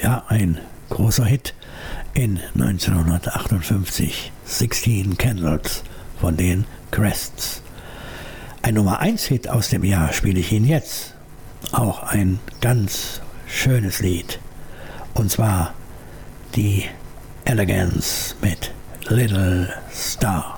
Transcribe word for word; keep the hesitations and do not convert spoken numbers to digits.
ja, ein großer Hit in neunzehnhundertachtundfünfzig, sixteen Candles von den Crests. Ein Nummer eins Hit aus dem Jahr spiele ich Ihnen jetzt. Auch ein ganz schönes Lied. Und zwar die Elegance mit Little Star.